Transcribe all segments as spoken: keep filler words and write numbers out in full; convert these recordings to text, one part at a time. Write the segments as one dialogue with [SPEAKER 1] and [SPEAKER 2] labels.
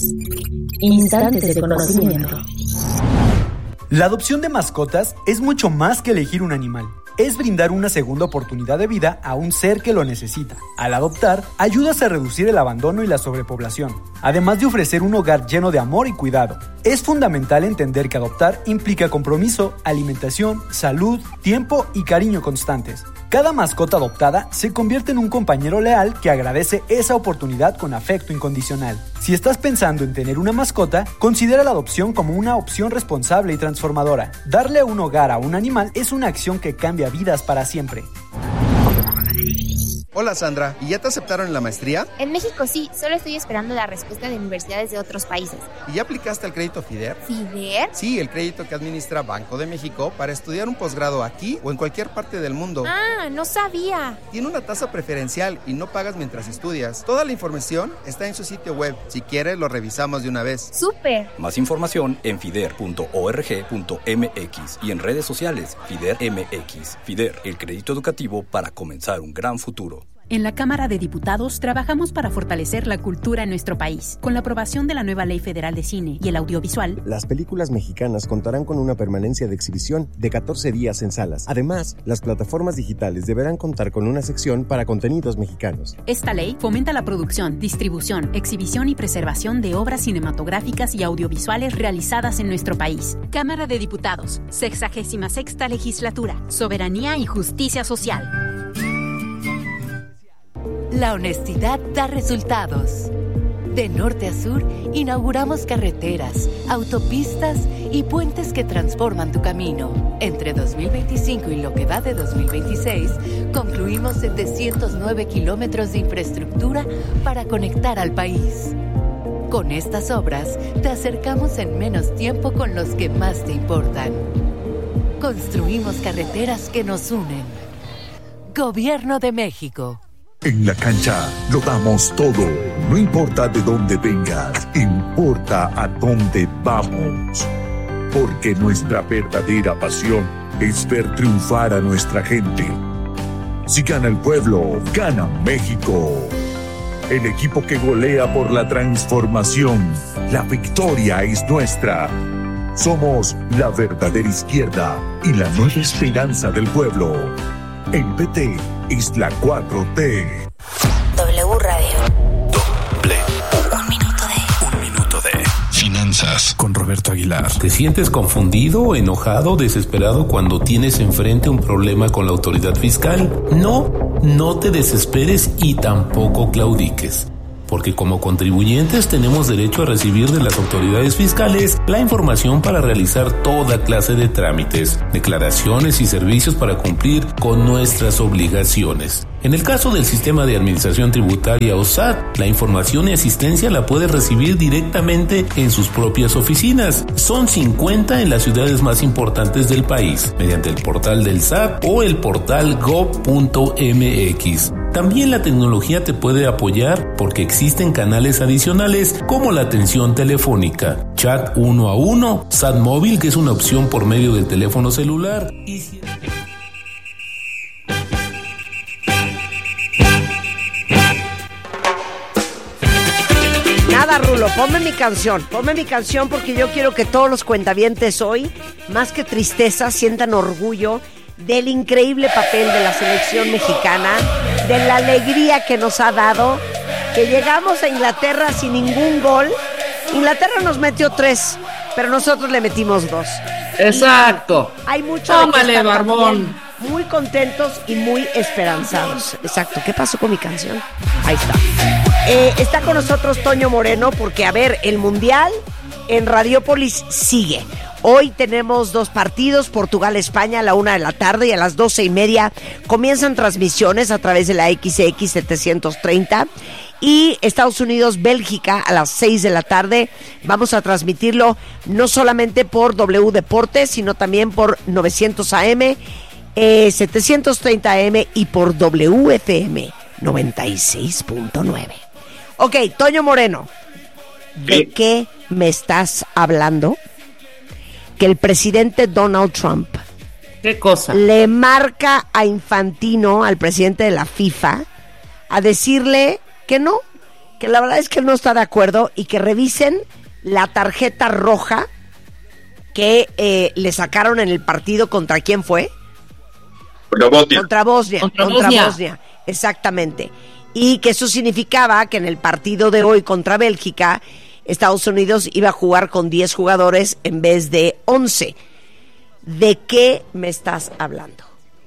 [SPEAKER 1] Instantes de conocimiento.
[SPEAKER 2] La adopción de mascotas es mucho más que elegir un animal. Es brindar una segunda oportunidad de vida a un ser que lo necesita. Al adoptar, ayudas a reducir el abandono y la sobrepoblación, además de ofrecer un hogar lleno de amor y cuidado. Es fundamental entender que adoptar implica compromiso, alimentación, salud, tiempo y cariño constantes. Cada mascota adoptada se convierte en un compañero leal que agradece esa oportunidad con afecto incondicional. Si estás pensando en tener una mascota, considera la adopción como una opción responsable y transformadora. Darle un hogar a un animal es una acción que cambia vidas para siempre.
[SPEAKER 3] Hola Sandra, ¿y ya te aceptaron en la maestría?
[SPEAKER 4] En México sí, solo estoy esperando la respuesta de universidades de otros países.
[SPEAKER 3] ¿Y ya aplicaste al crédito FIDER?
[SPEAKER 4] ¿FIDER?
[SPEAKER 3] Sí, el crédito que administra Banco de México para estudiar un posgrado aquí o en cualquier parte del mundo.
[SPEAKER 4] Ah, no sabía.
[SPEAKER 3] Tiene una tasa preferencial y no pagas mientras estudias. Toda la información está en su sitio web. Si quieres, lo revisamos de una vez.
[SPEAKER 4] ¡Súper!
[SPEAKER 5] Más información en fider punto org punto m x y en redes sociales FIDER M X. FIDER, el crédito educativo para comenzar un gran futuro.
[SPEAKER 6] En la Cámara de Diputados trabajamos para fortalecer la cultura en nuestro país. Con la aprobación de la nueva Ley Federal de Cine y el Audiovisual,
[SPEAKER 7] las películas mexicanas contarán con una permanencia de exhibición de catorce días en salas. Además, las plataformas digitales deberán contar con una sección para contenidos mexicanos.
[SPEAKER 6] Esta ley fomenta la producción, distribución, exhibición y preservación de obras cinematográficas y audiovisuales realizadas en nuestro país. Cámara de Diputados, sexagésima sexta Legislatura, Soberanía y Justicia Social.
[SPEAKER 8] La honestidad da resultados. De norte a sur, inauguramos carreteras, autopistas y puentes que transforman tu camino. Entre dos mil veinticinco y lo que va de dos mil veintiséis, concluimos setecientos nueve kilómetros de infraestructura para conectar al país. Con estas obras, te acercamos en menos tiempo con los que más te importan. Construimos carreteras que nos unen. Gobierno de México.
[SPEAKER 9] En la cancha lo damos todo, no importa de dónde vengas, importa a dónde vamos. Porque nuestra verdadera pasión es ver triunfar a nuestra gente. Si gana el pueblo, gana México. El equipo que golea por la transformación, la victoria es nuestra. Somos la verdadera izquierda y la nueva esperanza del pueblo. El P T es la cuatro T.
[SPEAKER 1] W Radio.
[SPEAKER 10] Doble.
[SPEAKER 1] Un minuto de.
[SPEAKER 10] Un minuto de finanzas con Roberto Aguilar.
[SPEAKER 11] ¿Te sientes confundido, enojado, desesperado cuando tienes enfrente un problema con la autoridad fiscal? No, no te desesperes y tampoco claudiques. Porque como contribuyentes tenemos derecho a recibir de las autoridades fiscales la información para realizar toda clase de trámites, declaraciones y servicios para cumplir con nuestras obligaciones. En el caso del Sistema de Administración Tributaria o S A T, la información y asistencia la puede recibir directamente en sus propias oficinas. Son cincuenta en las ciudades más importantes del país, mediante el portal del S A T o el portal gob punto m x. También la tecnología te puede apoyar porque existen canales adicionales como la atención telefónica, chat uno a uno, S A T móvil, que es una opción por medio del teléfono celular. Y si...
[SPEAKER 12] Nada, Rulo, ponme mi canción, ponme mi canción porque yo quiero que todos los cuentavientes hoy, más que tristeza, sientan orgullo del increíble papel de la selección mexicana, de la alegría que nos ha dado, que llegamos a Inglaterra sin ningún gol. Inglaterra nos metió tres, pero nosotros le metimos dos.
[SPEAKER 13] Exacto.
[SPEAKER 12] Y hay mucho
[SPEAKER 13] Tómale,
[SPEAKER 12] de que estar
[SPEAKER 13] barbón.
[SPEAKER 12] Muy contentos y muy esperanzados. Exacto. ¿Qué pasó con mi canción? Ahí está. Eh, está con nosotros Toño Moreno porque, a ver, el Mundial en Radiópolis sigue. Hoy tenemos dos partidos, Portugal-España a la una de la tarde y a las doce y media comienzan transmisiones a través de la X X setecientos treinta y Estados Unidos-Bélgica a las seis de la tarde. Vamos a transmitirlo no solamente por W Deportes, sino también por novecientos A M, eh, setecientos treinta A M y por W F M noventa y seis punto nueve. Ok, Toño Moreno, ¿de sí. qué me estás hablando? Que el presidente Donald Trump
[SPEAKER 13] ¿Qué cosa?
[SPEAKER 12] le marca a Infantino, al presidente de la FIFA, a decirle que no, que la verdad es que él no está de acuerdo y que revisen la tarjeta roja que eh, le sacaron en el partido. ¿Contra quién fue?
[SPEAKER 14] Contra Bosnia.
[SPEAKER 12] Contra Bosnia.
[SPEAKER 13] Contra
[SPEAKER 12] Contra
[SPEAKER 13] Bosnia.
[SPEAKER 12] Bosnia, exactamente. Y que eso significaba que en el partido de hoy contra Bélgica, Estados Unidos iba a jugar con diez jugadores en vez de once. ¿De qué me estás hablando?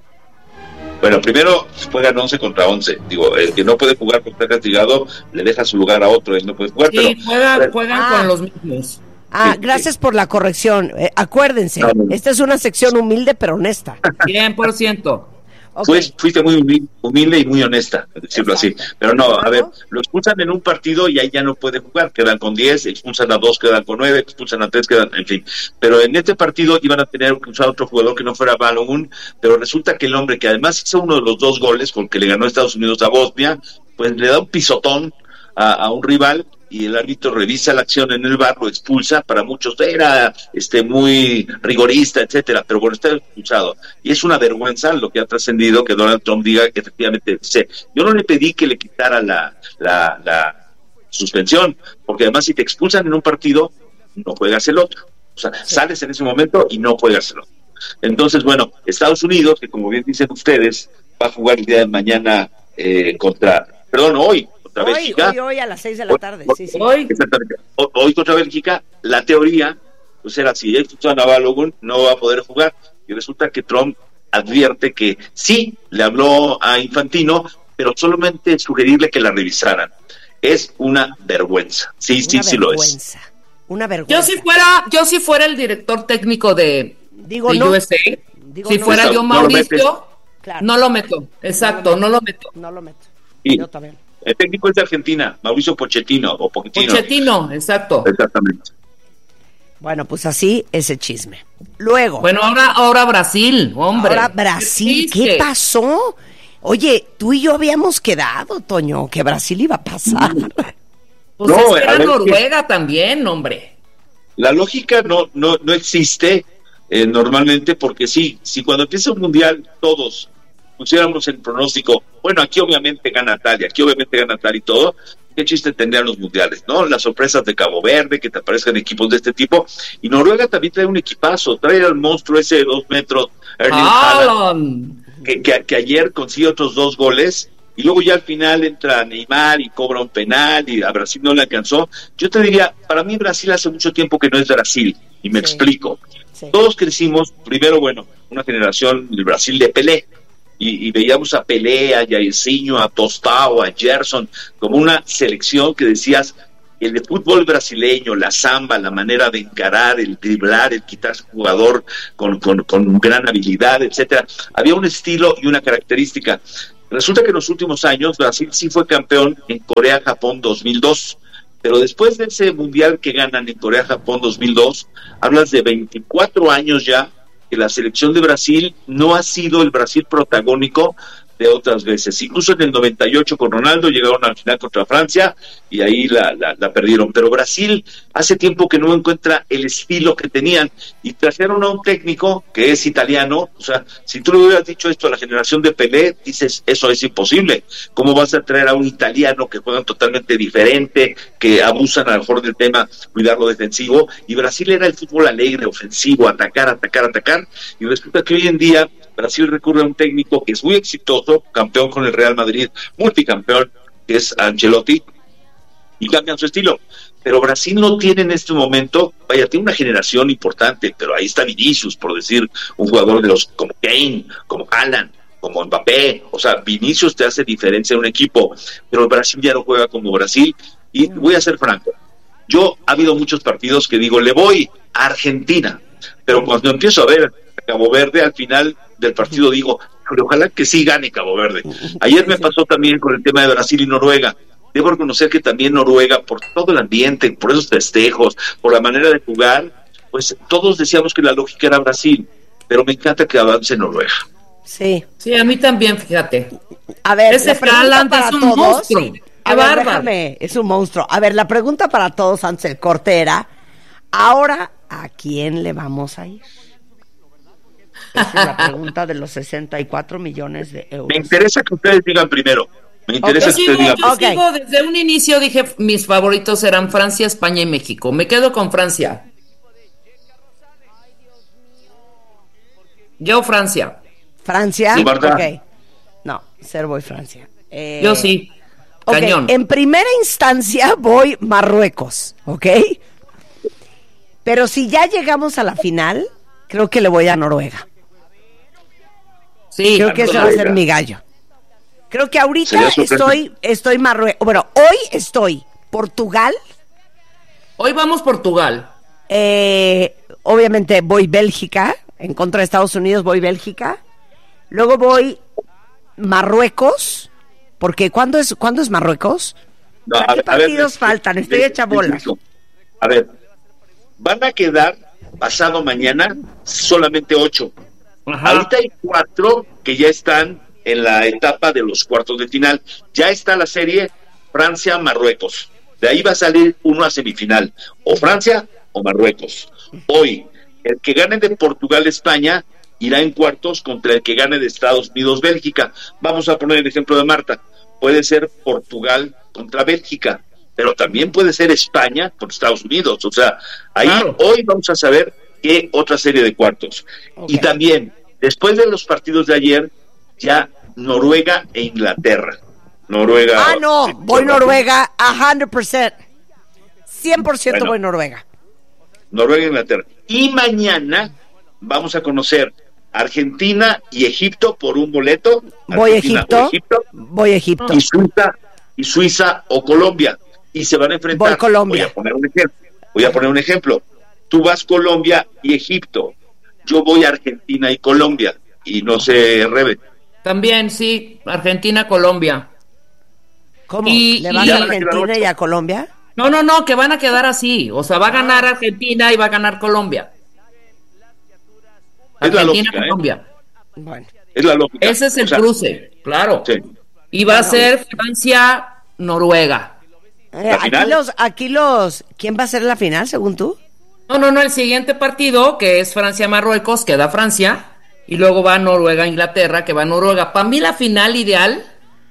[SPEAKER 14] Bueno, primero juegan once contra once. Digo, el que no puede jugar porque está castigado, le deja su lugar a otro, él no puede jugar.
[SPEAKER 13] Sí,
[SPEAKER 14] pero,
[SPEAKER 13] juegan,
[SPEAKER 14] pero,
[SPEAKER 13] juegan
[SPEAKER 12] Ah.
[SPEAKER 13] con los mismos.
[SPEAKER 12] Ah,
[SPEAKER 14] Sí,
[SPEAKER 12] gracias por la corrección. Eh, acuérdense,
[SPEAKER 14] No, no, no.
[SPEAKER 12] esta es una sección humilde pero honesta.
[SPEAKER 13] cien por ciento.
[SPEAKER 12] Ok.
[SPEAKER 14] Pues fuiste muy humilde, humilde y muy honesta, decirlo
[SPEAKER 12] Exacto.
[SPEAKER 14] así. Pero no, a ver,
[SPEAKER 12] Luego.
[SPEAKER 14] lo expulsan en un partido y ahí ya no puede jugar. Quedan con diez, expulsan a dos, quedan con nueve, expulsan a tres, quedan, en fin. Pero en este partido iban a tener que usar otro jugador que no fuera Balogun, pero resulta que el hombre que además hizo uno de los dos goles con que le ganó Estados Unidos a Bosnia, pues le da un pisotón a, a un rival y el árbitro revisa la acción en el V A R, lo expulsa. Para muchos era este muy rigorista, etcétera, pero bueno, está expulsado. Y es una vergüenza lo que ha trascendido que Donald Trump diga que efectivamente, dice, yo no le pedí que le quitara la, la, la suspensión, porque además si te expulsan en un partido, no juegas el otro. O sea, sí. Sales en ese momento y no juegas el otro. Entonces, bueno, Estados Unidos, que como bien dicen ustedes, va a jugar el día de mañana eh, contra, perdón, hoy, contra
[SPEAKER 12] Hoy,
[SPEAKER 14] Bélgica.
[SPEAKER 12] hoy, hoy a las seis de la tarde.
[SPEAKER 14] Hoy,
[SPEAKER 12] Sí, sí.
[SPEAKER 13] Hoy.
[SPEAKER 14] Exactamente. Hoy, hoy contra Bélgica, la teoría, pues era si expulsan a Balogun, no va a poder jugar. Y resulta que Trump advierte que sí, le habló a Infantino, pero solamente sugerirle que la revisaran. Es una vergüenza. Sí,
[SPEAKER 12] Una
[SPEAKER 14] sí, sí lo es.
[SPEAKER 12] vergüenza. Una vergüenza.
[SPEAKER 13] Yo si fuera, yo si fuera el director técnico de,
[SPEAKER 12] Digo,
[SPEAKER 13] de
[SPEAKER 12] no.
[SPEAKER 13] U S A,
[SPEAKER 12] Digo,
[SPEAKER 13] si
[SPEAKER 12] no.
[SPEAKER 13] fuera
[SPEAKER 14] No,
[SPEAKER 13] yo
[SPEAKER 14] no lo
[SPEAKER 13] Mauricio,
[SPEAKER 14] metes.
[SPEAKER 12] Claro.
[SPEAKER 13] no lo meto. Exacto, no lo meto.
[SPEAKER 12] No lo meto.
[SPEAKER 14] Y
[SPEAKER 12] Yo también.
[SPEAKER 14] el técnico es de Argentina, Mauricio Pochettino, o Pochettino.
[SPEAKER 13] Pochettino, exacto.
[SPEAKER 14] Exactamente.
[SPEAKER 12] Bueno, pues así ese chisme. Luego.
[SPEAKER 13] Bueno, ahora, ahora Brasil, hombre.
[SPEAKER 12] Ahora Brasil, ¿qué,
[SPEAKER 13] triste.
[SPEAKER 12] pasó? Oye, tú y yo habíamos quedado, Toño, que Brasil iba a pasar.
[SPEAKER 13] Pues
[SPEAKER 14] No,
[SPEAKER 13] es que
[SPEAKER 14] a
[SPEAKER 13] era
[SPEAKER 14] ver,
[SPEAKER 13] Noruega también, hombre.
[SPEAKER 14] La lógica no, no, no existe eh, normalmente, porque sí, si cuando empieza un mundial todos pusiéramos el pronóstico, bueno, aquí obviamente gana tal y aquí obviamente gana tal y todo, qué chiste tendrían los mundiales, ¿no? Las sorpresas de Cabo Verde, que te aparezcan equipos de este tipo, y Noruega también trae un equipazo, trae al monstruo ese de dos metros, Erling Haaland,
[SPEAKER 13] Haaland.
[SPEAKER 14] que, que, que ayer consigue otros dos goles, y luego ya al final entra Neymar y cobra un penal, y a Brasil no le alcanzó. Yo te diría, para mí Brasil hace mucho tiempo que no es Brasil, y me
[SPEAKER 12] Sí.
[SPEAKER 14] explico.
[SPEAKER 12] Sí.
[SPEAKER 14] Todos crecimos, primero, bueno, una generación del Brasil de Pelé, y, y veíamos a Pelé, a Jairzinho, a Tostao, a Gerson, como una selección que decías, el de fútbol brasileño, la samba, la manera de encarar, el driblar, el quitarse jugador con, con, con gran habilidad, etcétera. Había un estilo y una característica. Resulta que en los últimos años Brasil sí fue campeón en Corea-Japón dos mil dos, pero después de ese mundial que ganan en Corea-Japón dos mil dos, hablas de veinticuatro años ya que la selección de Brasil no ha sido el Brasil protagónico de otras veces. Incluso en el noventa y ocho con Ronaldo llegaron al final contra Francia y ahí la, la, la perdieron. Pero Brasil hace tiempo que no encuentra el estilo que tenían y trajeron a un técnico que es italiano. O sea, si tú le hubieras dicho esto a la generación de Pelé, dices, eso es imposible. ¿Cómo vas a traer a un italiano que juegan totalmente diferente, que abusan a lo mejor del tema cuidar lo defensivo? Y Brasil era el fútbol alegre, ofensivo, atacar, atacar, atacar. Y resulta que hoy en día Brasil recurre a un técnico que es muy exitoso, campeón con el Real Madrid, multicampeón, que es Ancelotti, y cambian su estilo. Pero Brasil no tiene en este momento, vaya, tiene una generación importante, pero ahí está Vinicius, por decir, un jugador de los como Kane, como Haaland, como Mbappé. O sea, Vinicius te hace diferencia en un equipo, pero el Brasil ya no juega como Brasil. Y voy a ser franco, yo ha habido muchos partidos que digo, le voy a Argentina, pero cuando empiezo a ver a Cabo Verde, al final del partido digo, pero ojalá que sí gane Cabo Verde. Ayer me pasó también con el tema de Brasil y Noruega. Debo reconocer que también Noruega, por todo el ambiente, por esos festejos, por la manera de jugar, pues todos decíamos que la lógica era Brasil, pero me encanta que avance Noruega.
[SPEAKER 12] Sí.
[SPEAKER 13] Sí, a mí también, fíjate.
[SPEAKER 12] A ver,
[SPEAKER 13] ese Haaland es un monstruo. Qué
[SPEAKER 12] A ver,
[SPEAKER 13] bárbaro.
[SPEAKER 12] déjame, es un monstruo. A ver, la pregunta para todos antes del corte era, ahora, ¿a quién le vamos a ir? Esa es la pregunta de los sesenta y cuatro millones de euros.
[SPEAKER 14] Me interesa que ustedes digan primero. Me interesa
[SPEAKER 13] Yo
[SPEAKER 14] que
[SPEAKER 13] sigo,
[SPEAKER 14] usted diga.
[SPEAKER 13] yo
[SPEAKER 12] Okay.
[SPEAKER 13] sigo, desde un inicio dije mis favoritos eran Francia, España y México. Me quedo con Francia. Yo Francia.
[SPEAKER 12] ¿Francia?
[SPEAKER 14] Sí, Marta.
[SPEAKER 12] Ok. No, ser voy Francia. Eh,
[SPEAKER 13] Yo sí.
[SPEAKER 12] ok,
[SPEAKER 13] Cañón.
[SPEAKER 12] en primera instancia voy Marruecos, ¿ok? Pero si ya llegamos a la final, creo que le voy a Noruega.
[SPEAKER 13] Sí.
[SPEAKER 12] Creo que ese va a ser mi gallo. Creo que ahorita
[SPEAKER 14] Sería sorpresa.
[SPEAKER 12] estoy, estoy Marruecos. Bueno, hoy estoy Portugal.
[SPEAKER 13] Hoy vamos Portugal.
[SPEAKER 12] Eh, obviamente voy Bélgica. En contra de Estados Unidos voy Bélgica. Luego voy Marruecos. Porque ¿cuándo es, ¿cuándo es Marruecos?
[SPEAKER 14] No,
[SPEAKER 12] ¿A
[SPEAKER 14] a
[SPEAKER 12] qué
[SPEAKER 14] ver, a ver,
[SPEAKER 12] partidos
[SPEAKER 14] es-
[SPEAKER 12] faltan? Estoy
[SPEAKER 14] es-
[SPEAKER 12] hecha
[SPEAKER 14] es-
[SPEAKER 12] bolas.
[SPEAKER 14] A ver, van a quedar pasado mañana solamente ocho.
[SPEAKER 13] Ajá.
[SPEAKER 14] Ahorita hay cuatro que ya están en la etapa de los cuartos de final. Ya está la serie Francia-Marruecos. De ahí va a salir uno a semifinal. O Francia o Marruecos. Hoy, el que gane de Portugal-España irá en cuartos contra el que gane de Estados Unidos-Bélgica. Vamos a poner el ejemplo de Marta. Puede ser Portugal contra Bélgica, pero también puede ser España contra Estados Unidos. O sea, ahí
[SPEAKER 13] Claro.
[SPEAKER 14] hoy vamos a saber qué otra serie de cuartos.
[SPEAKER 12] Ok.
[SPEAKER 14] Y también, después de los partidos de ayer, ya Noruega e Inglaterra. Noruega.
[SPEAKER 12] Ah, no, voy Noruega a cien por ciento. cien por ciento
[SPEAKER 14] Bueno.
[SPEAKER 12] voy Noruega.
[SPEAKER 14] Noruega e Inglaterra. Y mañana vamos a conocer Argentina y Egipto por un boleto.
[SPEAKER 12] Voy
[SPEAKER 14] Argentina
[SPEAKER 12] Egipto.
[SPEAKER 14] o Egipto,
[SPEAKER 12] Voy Egipto.
[SPEAKER 14] y Suiza, y Suiza o Colombia. Y se van a enfrentar.
[SPEAKER 12] Voy Colombia.
[SPEAKER 14] Voy a poner un ejemplo. Voy a poner un ejemplo. Tú vas Colombia y Egipto. Yo voy a Argentina y Colombia. Y no sé, Rebe.
[SPEAKER 13] También, sí. Argentina, Colombia.
[SPEAKER 12] ¿Cómo?
[SPEAKER 13] Y-
[SPEAKER 12] ¿Le vas
[SPEAKER 13] y-
[SPEAKER 12] a Argentina y a Colombia?
[SPEAKER 13] No, no, no, que van a quedar así. O sea, va a ganar Argentina y va a ganar Colombia.
[SPEAKER 14] Es la
[SPEAKER 13] Argentina,
[SPEAKER 14] lógica, ¿eh?
[SPEAKER 13] Colombia.
[SPEAKER 12] Bueno.
[SPEAKER 14] Es la lógica.
[SPEAKER 13] Ese es el
[SPEAKER 14] O sea,
[SPEAKER 13] cruce, claro.
[SPEAKER 14] sí.
[SPEAKER 13] Y va a ser Francia, Noruega.
[SPEAKER 12] Eh,
[SPEAKER 14] ¿La
[SPEAKER 12] aquí
[SPEAKER 14] final?
[SPEAKER 12] los, aquí los, ¿quién va a ser la final según tú?
[SPEAKER 13] No, no, no, el siguiente partido, que es Francia-Marruecos, queda Francia. Y luego va Noruega-Inglaterra, que va Noruega. Para mí la final ideal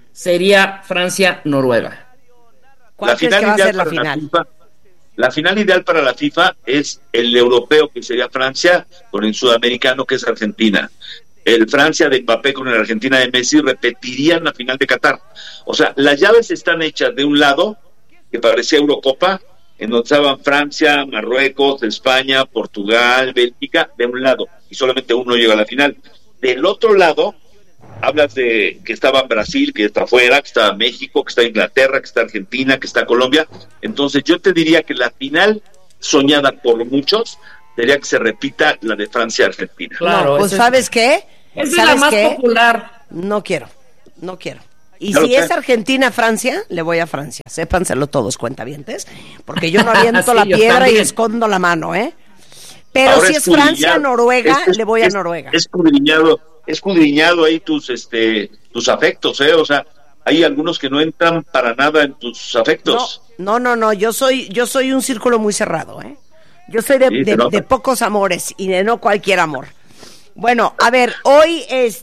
[SPEAKER 13] sería Francia-Noruega.
[SPEAKER 12] ¿Cuál crees que va a ser la final?
[SPEAKER 14] FIFA, la final ideal para la FIFA es el europeo, que sería Francia, con el sudamericano, que es Argentina. El Francia de Mbappé con el Argentina de Messi repetirían la final de Qatar. O sea, las llaves están hechas de un lado, que parecía Eurocopa, en donde estaban Francia, Marruecos, España, Portugal, Bélgica, de un lado, y solamente uno llega a la final. Del otro lado, hablas de que estaba Brasil, que está afuera, que está México, que está Inglaterra, que está Argentina, que está Colombia. Entonces yo te diría que la final soñada por muchos sería que se repita la de Francia-Argentina.
[SPEAKER 13] Claro,
[SPEAKER 12] No, pues
[SPEAKER 13] ese es-
[SPEAKER 12] ¿sabes qué?
[SPEAKER 13] Esa es la
[SPEAKER 12] ¿Sabes
[SPEAKER 13] más
[SPEAKER 12] qué?
[SPEAKER 13] popular.
[SPEAKER 12] No quiero, no quiero. Y
[SPEAKER 14] Ya lo
[SPEAKER 12] si
[SPEAKER 14] sé.
[SPEAKER 12] es Argentina-Francia, le voy a Francia. Sépanselo todos, cuentavientes. Porque yo no aviento
[SPEAKER 13] Sí,
[SPEAKER 12] la
[SPEAKER 13] yo
[SPEAKER 12] piedra y
[SPEAKER 13] también.
[SPEAKER 12] escondo la mano, ¿eh? Pero
[SPEAKER 14] Ahora
[SPEAKER 12] si es
[SPEAKER 14] escudriñado.
[SPEAKER 12] Francia-Noruega,
[SPEAKER 14] Es- es-
[SPEAKER 12] le voy a
[SPEAKER 14] es-
[SPEAKER 12] Noruega.
[SPEAKER 14] Es escudriñado, escudriñado ahí tus, este, tus afectos, ¿eh? O sea, hay algunos que no entran para nada en tus afectos.
[SPEAKER 12] No, no, no, yo soy, yo soy un círculo muy cerrado, ¿eh? Yo soy de,
[SPEAKER 14] Sí, se
[SPEAKER 12] de-
[SPEAKER 14] nota.
[SPEAKER 12] de pocos amores y de no cualquier amor. Bueno, a ver, hoy,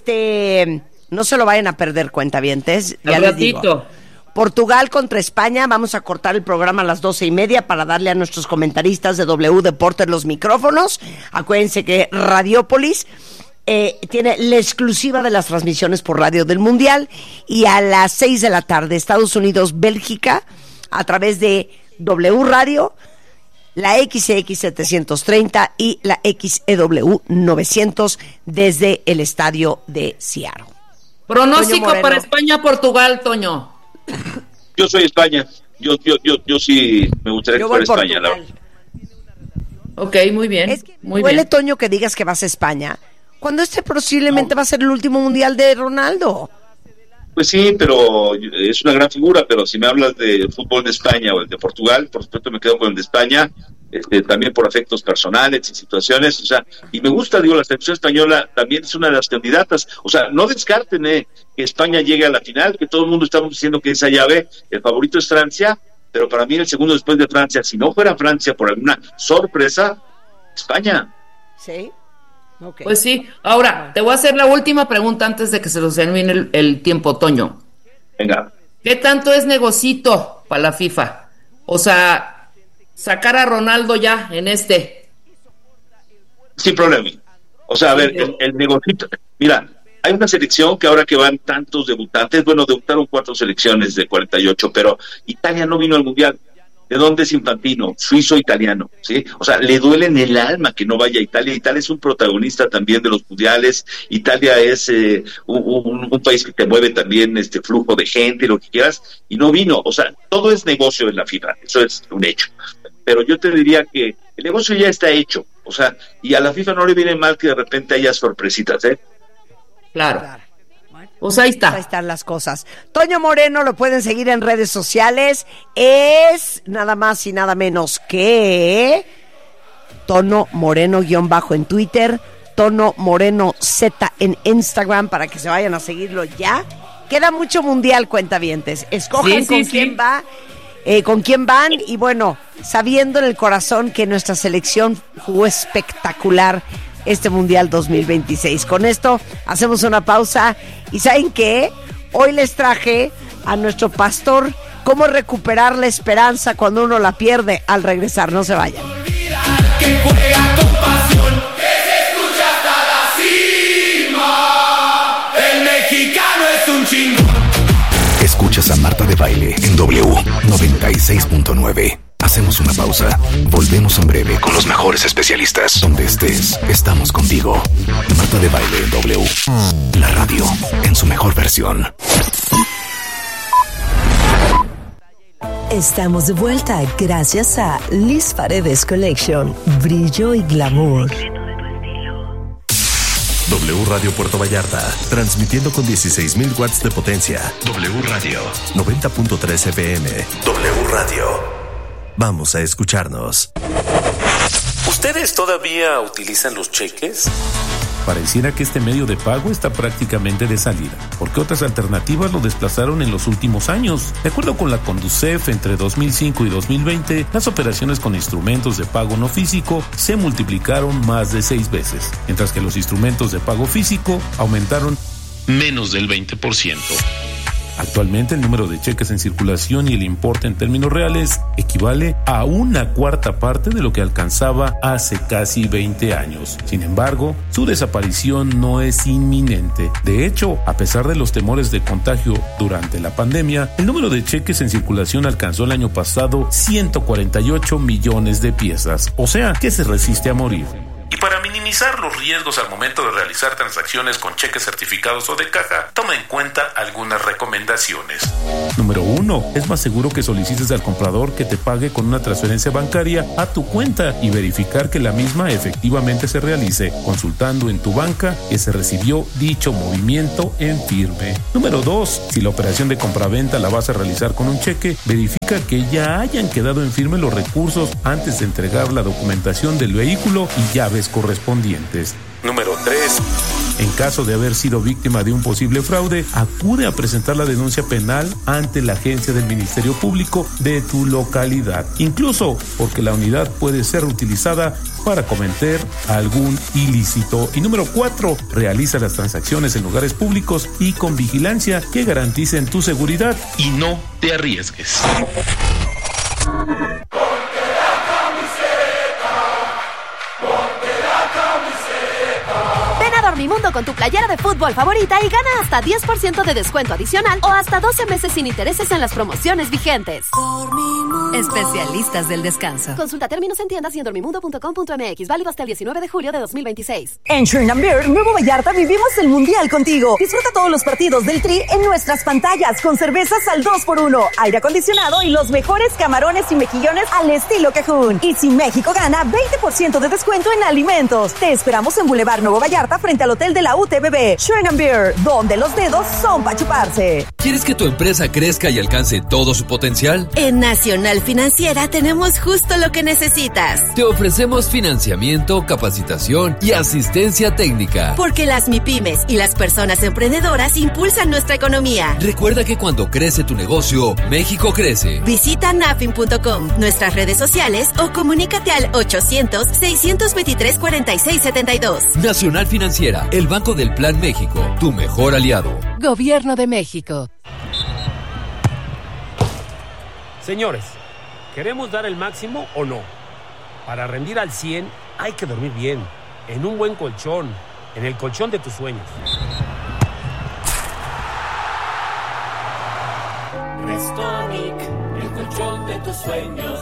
[SPEAKER 12] este, no se lo vayan a perder, cuentavientes, ya
[SPEAKER 13] Al
[SPEAKER 12] les digo.
[SPEAKER 13] ratito.
[SPEAKER 12] Portugal contra España, vamos a cortar el programa a las doce y media para darle a nuestros comentaristas de W Deportes los micrófonos. Acuérdense que Radiopolis eh, tiene la exclusiva de las transmisiones por radio del Mundial, y a las seis de la tarde Estados Unidos, Bélgica, a través de W Radio, la X X setecientos treinta y la X E W novecientos desde el estadio de Seattle.
[SPEAKER 13] Pronóstico
[SPEAKER 12] Toño Moreno.
[SPEAKER 13] para España-Portugal, Toño.
[SPEAKER 14] Yo soy España. Yo, yo, yo, yo sí me gustaría
[SPEAKER 12] Yo
[SPEAKER 14] que
[SPEAKER 12] voy
[SPEAKER 14] fuera España, la
[SPEAKER 12] Portugal.
[SPEAKER 14] verdad.
[SPEAKER 13] Ok, muy bien.
[SPEAKER 12] Es que
[SPEAKER 13] muy
[SPEAKER 12] duele,
[SPEAKER 13] bien.
[SPEAKER 12] Toño, que digas que vas a España, cuando este posiblemente va a ser el último mundial de Ronaldo.
[SPEAKER 14] Pues sí, pero es una gran figura, pero si me hablas de fútbol de España o el de Portugal, por supuesto me quedo con el de España, este, también por afectos personales y situaciones, o sea, y me gusta, digo, la selección española también es una de las candidatas, o sea, no descarten eh, que España llegue a la final, que todo el mundo estamos diciendo que esa llave, el favorito es Francia, pero para mí el segundo después de Francia, si no fuera Francia por alguna sorpresa, España.
[SPEAKER 12] Sí. Okay.
[SPEAKER 13] Pues sí. Ahora, te voy a hacer la última pregunta antes de que se nos termine el, el tiempo, Toño.
[SPEAKER 14] Venga.
[SPEAKER 13] ¿Qué tanto es negocito para la FIFA? O sea, sacar a Ronaldo ya en este.
[SPEAKER 14] Sin problema. O sea, a ver, el, el negocito, mira, hay una selección que ahora que van tantos debutantes, bueno, debutaron cuatro selecciones de cuarenta y ocho, pero Italia no vino al Mundial. ¿De dónde es Infantino? Suizo-italiano, ¿sí? O sea, le duele en el alma que no vaya a Italia. Italia es un protagonista también de los mundiales. Italia es eh, un, un, un país que te mueve también este flujo de gente, lo que quieras, y no vino. O sea, todo es negocio en la FIFA, eso es un hecho. Pero yo te diría que el negocio ya está hecho. O sea, y a la FIFA no le viene mal que de repente haya sorpresitas, ¿eh?
[SPEAKER 13] Claro. Pues ahí está.
[SPEAKER 12] Ahí están las cosas. Toño Moreno lo pueden seguir en redes sociales. Es nada más y nada menos que Tono Moreno guión bajo en Twitter, Tono Moreno Z en Instagram, para que se vayan a seguirlo ya. Queda mucho mundial, cuentavientes. Escojan
[SPEAKER 13] sí,
[SPEAKER 12] con
[SPEAKER 13] sí,
[SPEAKER 12] quién
[SPEAKER 13] sí.
[SPEAKER 12] va, eh, con quién van, y bueno, sabiendo en el corazón que nuestra selección jugó espectacular este Mundial dos mil veintiséis. Con esto hacemos una pausa y ¿saben qué? Hoy les traje a nuestro pastor cómo recuperar la esperanza cuando uno la pierde al regresar. No se vayan.
[SPEAKER 15] Que juega con pasión, que se escucha hasta la cima. El mexicano es un chingón.
[SPEAKER 16] Escuchas a Marta de Baile en W noventa y seis punto nueve. Hacemos una pausa. Volvemos en breve con los mejores especialistas. Donde estés, estamos contigo. Marta de Baile en W. La radio en su mejor versión.
[SPEAKER 17] Estamos de vuelta gracias a Liz Paredes Collection. Brillo y glamour.
[SPEAKER 18] W Radio Puerto Vallarta, transmitiendo con dieciséis mil watts de potencia. W Radio noventa punto tres F M. W Radio. Vamos a escucharnos.
[SPEAKER 11] ¿Ustedes todavía utilizan los cheques? Pareciera que este medio de pago está prácticamente de salida, porque otras alternativas lo desplazaron en los últimos años. De acuerdo con la Conducef, entre dos mil cinco y dos mil veinte, las operaciones con instrumentos de pago no físico se multiplicaron más de seis veces, mientras que los instrumentos de pago físico aumentaron menos del veinte por ciento. Actualmente el número de cheques en circulación y el importe en términos reales equivale a una cuarta parte de lo que alcanzaba hace casi veinte años. Sin embargo, su desaparición no es inminente. De hecho, a pesar de los temores de contagio durante la pandemia, el número de cheques en circulación alcanzó el año pasado ciento cuarenta y ocho millones de piezas, o sea, que se resiste a morir. Y para minimizar los riesgos al momento de realizar transacciones con cheques certificados o de caja, toma en cuenta algunas recomendaciones. Número uno, es más seguro que solicites al comprador que te pague con una transferencia bancaria a tu cuenta y verificar que la misma efectivamente se realice, consultando en tu banca que se recibió dicho movimiento en firme. Número dos, si la operación de compraventa la vas a realizar con un cheque, verifica que ya hayan quedado en firme los recursos antes de entregar la documentación del vehículo y llaves correspondientes. Número tres. En caso de haber sido víctima de un posible fraude, acude a presentar la denuncia penal ante la agencia del Ministerio Público de tu localidad, incluso porque la unidad puede ser utilizada para cometer algún ilícito. Y número cuatro, realiza las transacciones en lugares públicos y con vigilancia que garanticen tu seguridad y no te arriesgues.
[SPEAKER 19] Dormimundo con tu playera de fútbol favorita y gana hasta diez por ciento de descuento adicional o hasta doce meses sin intereses en las promociones vigentes. Dormimundo.
[SPEAKER 6] Especialistas del descanso.
[SPEAKER 19] Consulta términos en tiendas y en dormimundo punto com punto m x. Válido hasta el diecinueve de julio de dos mil veintiséis.
[SPEAKER 17] En Shrine and Beer, Nuevo Vallarta, vivimos el Mundial contigo. Disfruta todos los partidos del Tri en nuestras pantallas con cervezas al dos por uno, aire acondicionado y los mejores camarones y mejillones al estilo Cajún. Y si México gana, veinte por ciento de descuento en alimentos. Te esperamos en Boulevard Nuevo Vallarta frente al hotel de la U T B B. Shrine and Beer, donde los dedos son para chuparse.
[SPEAKER 20] ¿Quieres que tu empresa crezca y alcance todo su potencial?
[SPEAKER 21] En Nacional Financiera tenemos justo lo que necesitas.
[SPEAKER 20] Te ofrecemos financiamiento, capacitación y asistencia técnica.
[SPEAKER 21] Porque las MIPYMES y las personas emprendedoras impulsan nuestra economía.
[SPEAKER 20] Recuerda que cuando crece tu negocio, México crece.
[SPEAKER 21] Visita nafin punto com, nuestras redes sociales o comunícate al ochocientos, seiscientos veintitrés, cuarenta y seis setenta y dos.
[SPEAKER 20] Nacional Financiera, el Banco del Plan México, tu mejor aliado.
[SPEAKER 8] Gobierno de México.
[SPEAKER 2] Señores, ¿queremos dar el máximo o no? Para rendir al cien hay que dormir bien, en un buen colchón, en el colchón de tus sueños.
[SPEAKER 15] Restonic, el colchón de tus sueños.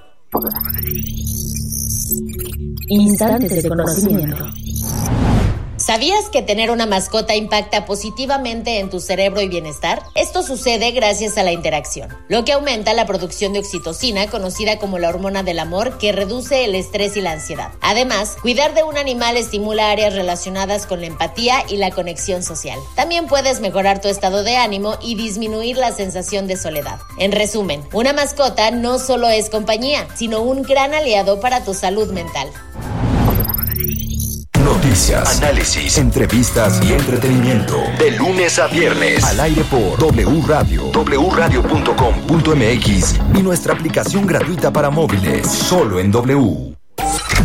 [SPEAKER 1] Instantes de conocimiento.
[SPEAKER 22] ¿Sabías que tener una mascota impacta positivamente en tu cerebro y bienestar? Esto sucede gracias a la interacción, lo que aumenta la producción de oxitocina, conocida como la hormona del amor, que reduce el estrés y la ansiedad. Además, cuidar de un animal estimula áreas relacionadas con la empatía y la conexión social. También puedes mejorar tu estado de ánimo y disminuir la sensación de soledad. En resumen, una mascota no solo es compañía, sino un gran aliado para tu salud mental.
[SPEAKER 16] Noticias, análisis, entrevistas y entretenimiento. De lunes a viernes. Al aire por W Radio, w radio punto com punto m x y nuestra aplicación gratuita para móviles. Solo en W.